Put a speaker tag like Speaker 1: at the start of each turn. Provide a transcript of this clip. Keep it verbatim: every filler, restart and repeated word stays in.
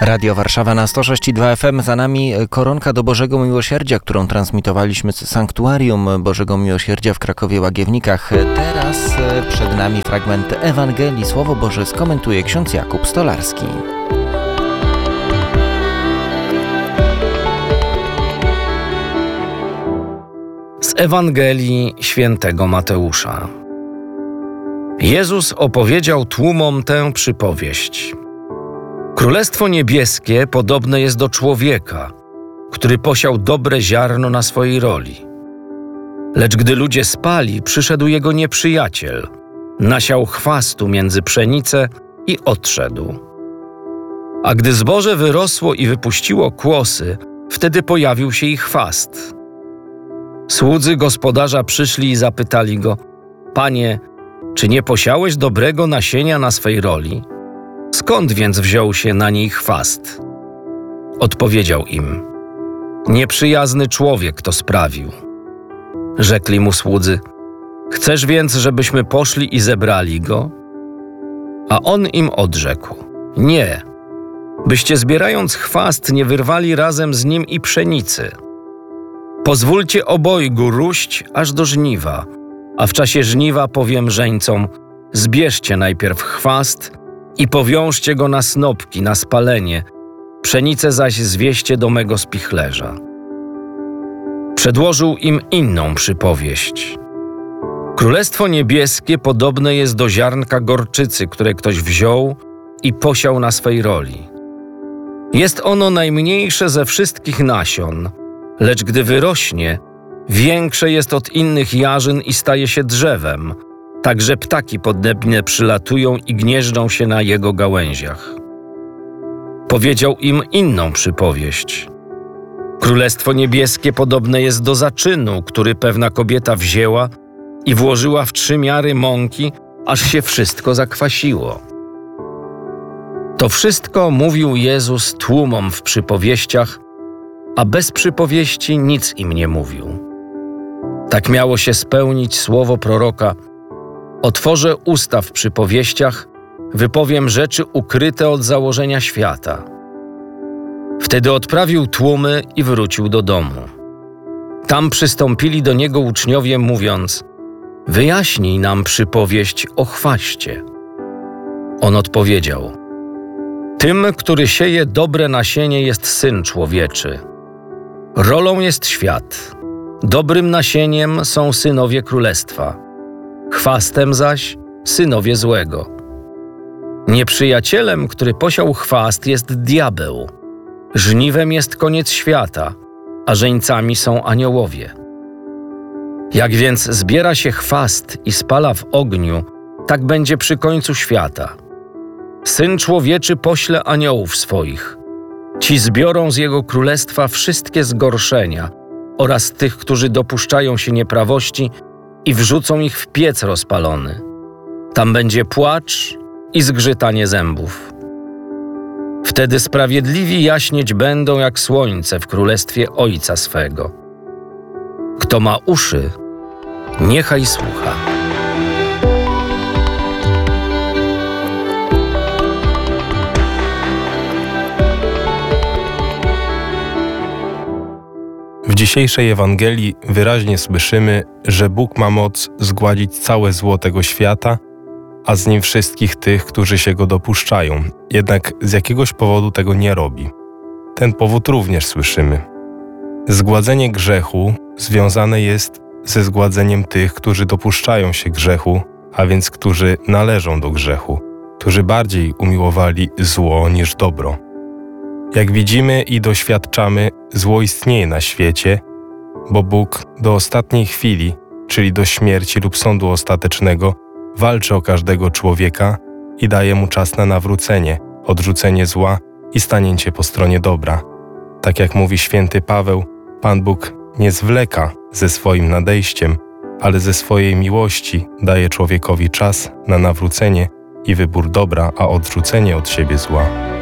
Speaker 1: Radio Warszawa na sto sześć i dwa F M. Za nami koronka do Bożego Miłosierdzia, którą transmitowaliśmy z Sanktuarium Bożego Miłosierdzia w Krakowie-Łagiewnikach. Teraz przed nami fragment Ewangelii. Słowo Boże skomentuje ksiądz Jakub Stolarski.
Speaker 2: Z Ewangelii świętego Mateusza. Jezus opowiedział tłumom tę przypowieść. Królestwo niebieskie podobne jest do człowieka, który posiał dobre ziarno na swojej roli. Lecz gdy ludzie spali, przyszedł jego nieprzyjaciel, nasiał chwastu między pszenicę i odszedł. A gdy zboże wyrosło i wypuściło kłosy, wtedy pojawił się ich chwast. Słudzy gospodarza przyszli i zapytali go: Panie, czy nie posiałeś dobrego nasienia na swej roli? Skąd więc wziął się na niej chwast? Odpowiedział im: Nieprzyjazny człowiek to sprawił. Rzekli mu słudzy: Chcesz więc, żebyśmy poszli i zebrali go? A on im odrzekł: Nie, byście zbierając chwast nie wyrwali razem z nim i pszenicy. Pozwólcie obojgu róść aż do żniwa, a w czasie żniwa powiem żeńcom: Zbierzcie najpierw chwast i powiążcie go na snopki, na spalenie, pszenicę zaś zwieście do mego spichlerza. Przedłożył im inną przypowieść. Królestwo niebieskie podobne jest do ziarnka gorczycy, które ktoś wziął i posiał na swej roli. Jest ono najmniejsze ze wszystkich nasion, lecz gdy wyrośnie, większe jest od innych jarzyn i staje się drzewem, tak że ptaki podnebne przylatują i gnieżdżą się na jego gałęziach. Powiedział im inną przypowieść. Królestwo niebieskie podobne jest do zaczynu, który pewna kobieta wzięła i włożyła w trzy miary mąki, aż się wszystko zakwasiło. To wszystko mówił Jezus tłumom w przypowieściach, a bez przypowieści nic im nie mówił. Tak miało się spełnić słowo proroka: Otworzę usta w przypowieściach, wypowiem rzeczy ukryte od założenia świata. Wtedy odprawił tłumy i wrócił do domu. Tam przystąpili do niego uczniowie, mówiąc: Wyjaśnij nam przypowieść o chwaście. On odpowiedział: Tym, który sieje dobre nasienie, jest Syn Człowieczy. Rolą jest świat. Dobrym nasieniem są synowie królestwa. Chwastem zaś synowie złego. Nieprzyjacielem, który posiał chwast, jest diabeł. Żniwem jest koniec świata, a żeńcami są aniołowie. Jak więc zbiera się chwast i spala w ogniu, tak będzie przy końcu świata. Syn Człowieczy pośle aniołów swoich. Ci zbiorą z jego królestwa wszystkie zgorszenia oraz tych, którzy dopuszczają się nieprawości, i wrzucą ich w piec rozpalony. Tam będzie płacz i zgrzytanie zębów. Wtedy sprawiedliwi jaśnieć będą jak słońce w królestwie Ojca swego. Kto ma uszy, niechaj słucha.
Speaker 3: W dzisiejszej Ewangelii wyraźnie słyszymy, że Bóg ma moc zgładzić całe zło tego świata, a z nim wszystkich tych, którzy się go dopuszczają, jednak z jakiegoś powodu tego nie robi. Ten powód również słyszymy. Zgładzenie grzechu związane jest ze zgładzeniem tych, którzy dopuszczają się grzechu, a więc którzy należą do grzechu, którzy bardziej umiłowali zło niż dobro. Jak widzimy i doświadczamy, zło istnieje na świecie, bo Bóg do ostatniej chwili, czyli do śmierci lub sądu ostatecznego, walczy o każdego człowieka i daje mu czas na nawrócenie, odrzucenie zła i stanięcie po stronie dobra. Tak jak mówi święty Paweł, Pan Bóg nie zwleka ze swoim nadejściem, ale ze swojej miłości daje człowiekowi czas na nawrócenie i wybór dobra, a odrzucenie od siebie zła.